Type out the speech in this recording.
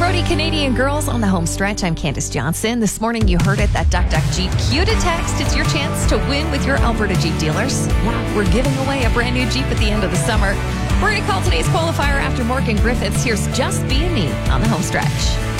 Brody Canadian Girls on the home stretch. I'm Candace Johnson. This morning you heard it, that Duck Duck Jeep cue to text. It's your chance to win with your Alberta Jeep dealers. Yeah, we're giving away a brand new Jeep at the end of the summer. We're going to call today's qualifier after Morgan Griffiths. Here's Just Being Me on the home stretch.